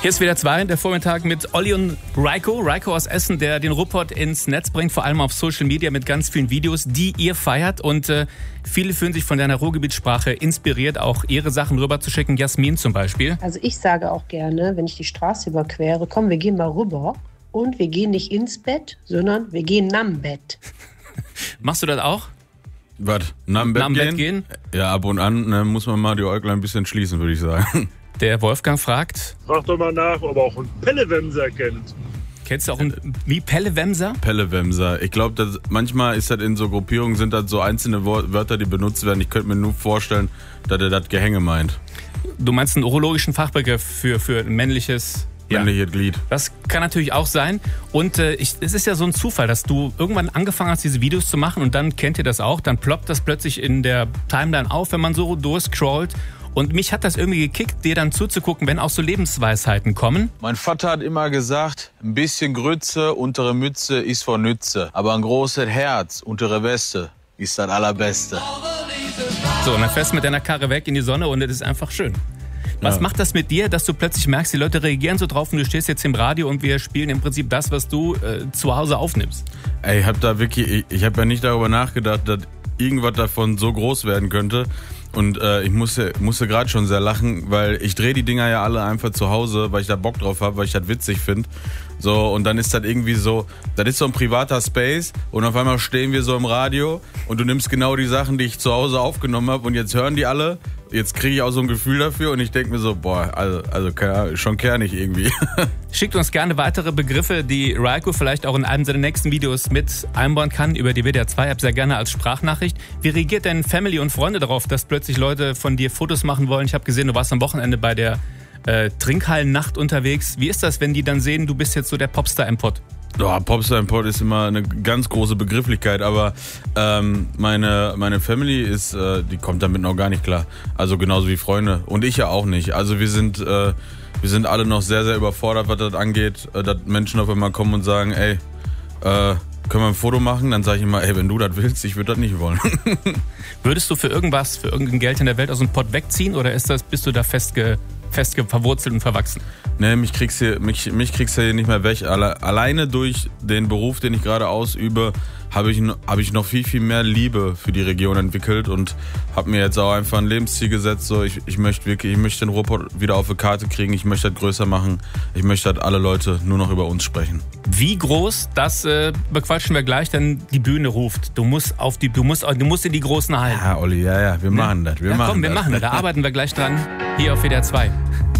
Hier ist wieder 2, der Vormittag mit Olli und Reiko. Reiko aus Essen, der den Ruhrpott ins Netz bringt, vor allem auf Social Media mit ganz vielen Videos, die ihr feiert. Und viele fühlen sich von deiner Ruhrgebietssprache inspiriert, auch ihre Sachen rüber zu schicken. Jasmin zum Beispiel. Also ich sage auch gerne, wenn ich die Straße überquere, komm, wir gehen mal rüber. Und wir gehen nicht ins Bett, sondern wir gehen nam Bett. Machst du das auch? Was? Nam Bett gehen? Ja, ab und an muss man mal die Äuglein ein bisschen schließen, würde ich sagen. Der Wolfgang fragt. Frag doch mal nach, ob er auch einen Pellewemser kennt. Kennst du auch einen wie Pellewemser? Pellewemser. Ich glaube, manchmal ist das in so Gruppierungen, sind das so einzelne Wörter, die benutzt werden. Ich könnte mir nur vorstellen, dass er das Gehänge meint. Du meinst einen urologischen Fachbegriff für männliches... Männliches Glied. Das kann natürlich auch sein. Und es ist ja so ein Zufall, dass du irgendwann angefangen hast, diese Videos zu machen und dann kennt ihr das auch. Dann ploppt das plötzlich in der Timeline auf, wenn man so durchscrollt. Und mich hat das irgendwie gekickt, dir dann zuzugucken, wenn auch so Lebensweisheiten kommen. Mein Vater hat immer gesagt, ein bisschen Grütze untere Mütze ist von Nütze. Aber ein großes Herz untere Weste ist das Allerbeste. So, und dann fährst du mit deiner Karre weg in die Sonne und es ist einfach schön. Was macht das mit dir, dass du plötzlich merkst, die Leute reagieren so drauf und du stehst jetzt im Radio und wir spielen im Prinzip das, was du zu Hause aufnimmst? Ey, ich habe ja nicht darüber nachgedacht, dass irgendwas davon so groß werden könnte. Und ich musste gerade schon sehr lachen, weil ich drehe die Dinger ja alle einfach zu Hause, weil ich da Bock drauf habe, weil ich das witzig finde. So, und dann ist das irgendwie so, das ist so ein privater Space und auf einmal stehen wir so im Radio und du nimmst genau die Sachen, die ich zu Hause aufgenommen habe und jetzt hören die alle. Jetzt kriege ich auch so ein Gefühl dafür und ich denke mir so, boah, also schon kernig irgendwie. Schickt uns gerne weitere Begriffe, die Reiko vielleicht auch in einem seiner nächsten Videos mit einbauen kann, über die WDR 2-App sehr gerne als Sprachnachricht. Wie reagiert denn Family und Freunde darauf, dass plötzlich Leute von dir Fotos machen wollen? Ich habe gesehen, du warst am Wochenende bei der Trinkhallennacht unterwegs. Wie ist das, wenn die dann sehen, du bist jetzt so der Popstar im Pott? Ja, Popstar im Pott ist immer eine ganz große Begrifflichkeit, aber meine Family ist, die kommt damit noch gar nicht klar. Also genauso wie Freunde und ich ja auch nicht. Also wir sind alle noch sehr, sehr überfordert, was das angeht, dass Menschen auf einmal kommen und sagen, ey, können wir ein Foto machen? Dann sage ich immer, ey, wenn du das willst, ich würde das nicht wollen. Würdest du für irgendein Geld in der Welt aus dem Pott wegziehen oder bist du da fest verwurzelt und verwachsen? Nee, mich kriegst du hier nicht mehr weg. Alleine durch den Beruf, den ich gerade ausübe, habe ich noch viel, viel mehr Liebe für die Region entwickelt und habe mir jetzt auch einfach ein Lebensziel gesetzt. So, ich möchte den Ruhrpott wieder auf die Karte kriegen, ich möchte das größer machen, ich möchte, dass alle Leute nur noch über uns sprechen. Wie groß, das bequatschen wir gleich, denn die Bühne ruft. Du musst in die großen Hallen. Ja, Olli, ja, wir machen das. Wir machen das. Da arbeiten wir gleich dran, hier auf WDR 2.